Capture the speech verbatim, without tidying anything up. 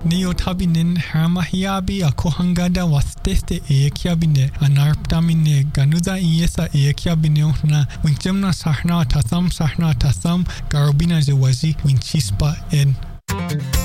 Neotabinen Haramahiabi a Kohangada Wasteste Ekiabine Anarptamine Ganuda Iesa Ekiabine na Winchemna Sahna Tasam Sahna Tasam Garobina Jawazi Winchispa en